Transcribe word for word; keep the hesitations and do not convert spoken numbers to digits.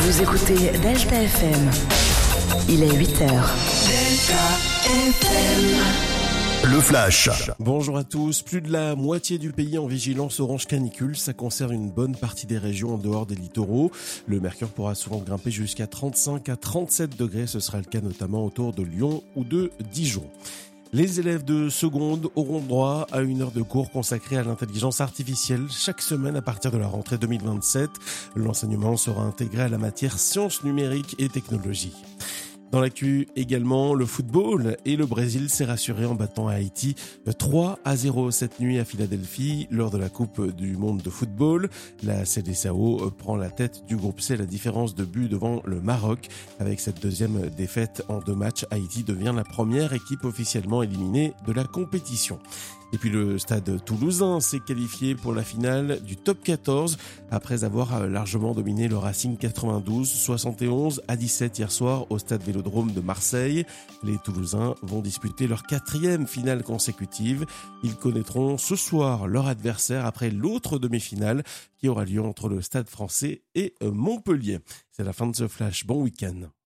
Vous écoutez Delta F M. Il est huit heures. Delta F M. Le Flash. Bonjour à tous. Plus de la moitié du pays en vigilance orange canicule. Ça concerne une bonne partie des régions en dehors des littoraux. Le mercure pourra souvent grimper jusqu'à trente-cinq à trente-sept degrés. Ce sera le cas notamment autour de Lyon ou de Dijon. Les élèves de seconde auront droit à une heure de cours consacrée à l'intelligence artificielle chaque semaine à partir de la rentrée deux mille vingt-sept. L'enseignement sera intégré à la matière sciences numériques et technologies. Dans l'actu également, le football et le Brésil s'est rassuré en battant Haïti trois à zéro cette nuit à Philadelphie lors de la Coupe du monde de football. La C D C A O prend la tête du groupe C, la différence de but devant le Maroc. Avec cette deuxième défaite en deux matchs, Haïti devient la première équipe officiellement éliminée de la compétition. Et puis le Stade Toulousain s'est qualifié pour la finale du top quatorze après avoir largement dominé le Racing quatre-vingt-douze, soixante et onze à dix-sept hier soir au Stade Vélodrome de Marseille. Les Toulousains vont disputer leur quatrième finale consécutive. Ils connaîtront ce soir leur adversaire après l'autre demi-finale qui aura lieu entre le Stade Français et Montpellier. C'est la fin de ce flash. Bon week-end.